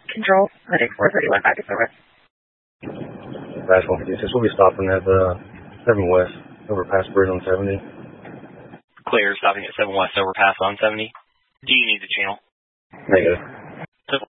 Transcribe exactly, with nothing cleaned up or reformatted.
Control, Medic four thirty-one, back to service. Dash one fifty-six, we'll be stopping at uh, seven West, overpass bridge on seventy. Clear, stopping at seven West, overpass on seventy. Do you need the channel? Negative.